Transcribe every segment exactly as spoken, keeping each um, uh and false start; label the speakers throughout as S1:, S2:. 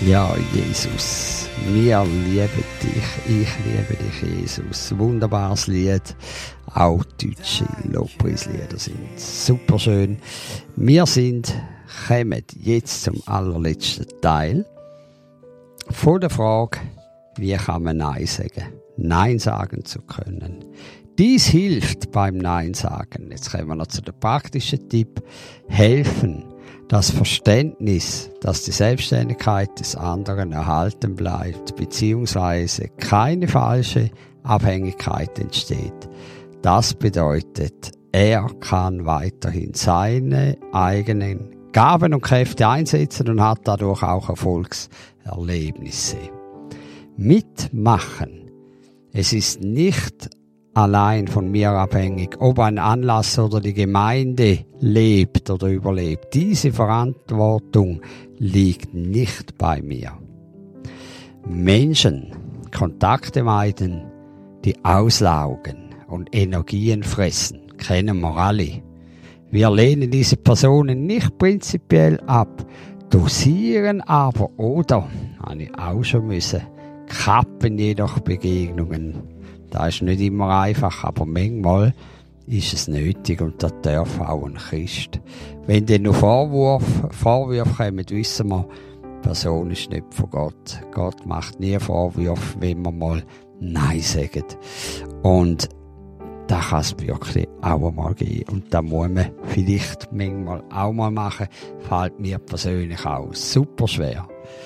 S1: Ja, Jesus, wir lieben dich, ich liebe dich, Jesus. Wunderbares Lied, auch deutsche Lobpreislieder sind super schön. Wir sind, kommen jetzt zum allerletzten Teil von der Frage, wie kann man Nein sagen? Nein sagen zu können. Dies hilft beim Nein sagen. Jetzt kommen wir noch zu dem praktischen Tipp. Helfen. Das Verständnis, dass die Selbstständigkeit des anderen erhalten bleibt, beziehungsweise keine falsche Abhängigkeit entsteht. Das bedeutet, er kann weiterhin seine eigenen Gaben und Kräfte einsetzen und hat dadurch auch Erfolgserlebnisse. Mitmachen. Es ist nicht allein von mir abhängig, ob ein Anlass oder die Gemeinde lebt oder überlebt. Diese Verantwortung liegt nicht bei mir. Menschen, Kontakte meiden, die auslaugen und Energien fressen, kennen wir alle. Wir lehnen diese Personen nicht prinzipiell ab, dosieren aber oder, habe ich auch schon müssen, kappen jedoch Begegnungen. Das ist nicht immer einfach, aber manchmal ist es nötig und das darf auch ein Christ. Wenn dann noch Vorwürfe, Vorwürfe kommen, wissen wir, die Person ist nicht von Gott. Gott macht nie Vorwürfe, wenn wir mal Nein sagen. Und das kann es wirklich auch einmal geben. Und das muss man vielleicht manchmal auch mal machen. Fällt mir persönlich auch super schwer.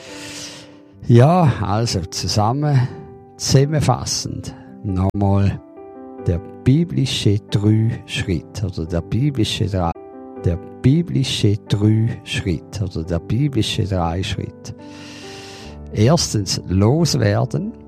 S1: Ja, also zusammen, zusammenfassend. Nochmal der biblische Drei-Schritt oder der biblische Drei, der biblische Drei-Schritt oder der biblische Drei-Schritt. Erstens loswerden,